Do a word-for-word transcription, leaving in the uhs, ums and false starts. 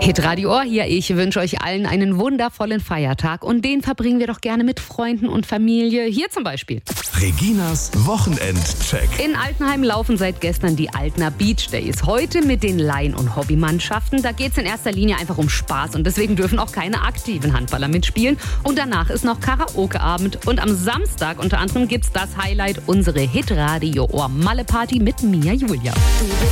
Hitradio Ohr hier. Ich wünsche euch allen einen wundervollen Feiertag und den verbringen wir doch gerne mit Freunden und Familie. Hier zum Beispiel. Reginas Wochenendcheck. In Altenheim laufen seit gestern die Altner Beach Days. Heute mit den Laien- und Hobbymannschaften. Da geht es in erster Linie einfach um Spaß und deswegen dürfen auch keine aktiven Handballer mitspielen. Und danach ist noch Karaoke-Abend. Und am Samstag unter anderem gibt's das Highlight, unsere Hitradio Ohr Malle Party mit Mia Julia.